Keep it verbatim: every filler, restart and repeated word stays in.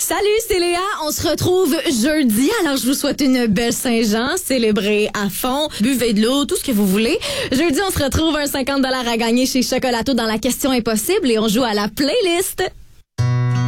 Salut, c'est Léa. On se retrouve jeudi. Alors, je vous souhaite une belle Saint-Jean. Célébrez à fond. Buvez de l'eau, tout ce que vous voulez. Jeudi, on se retrouve un cinquante dollars à gagner chez Chocolato dans la question impossible et on joue à la playlist.